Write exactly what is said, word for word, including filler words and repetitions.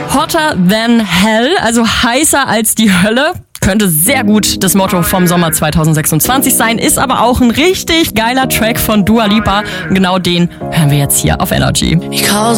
Hotter than hell, also heißer als die Hölle. Könnte sehr gut das Motto vom Sommer zwanzig sechsundzwanzig sein, ist aber auch ein richtig geiler Track von Dua Lipa. Genau den hören wir jetzt hier auf Energy.